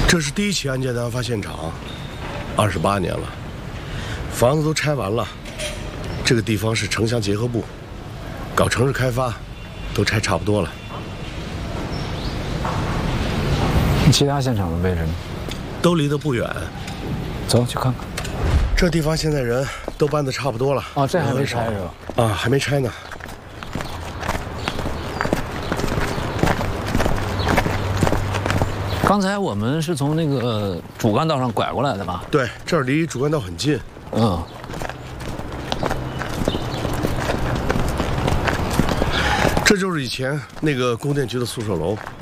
这是第一起案件的案发现场，28年了，房子都拆完了。这个地方是城乡结合部，搞城市开发，都拆差不多了。 其他现场的位置呢？ 都离得不远。 走去看看。 这地方现在人都搬得差不多了。 哦，这还没拆是吧？ 啊，还没拆呢。 刚才我们是从那个主干道上拐过来的吧？ 对，这儿离主干道很近。 嗯。 这就是以前那个供电局的宿舍楼。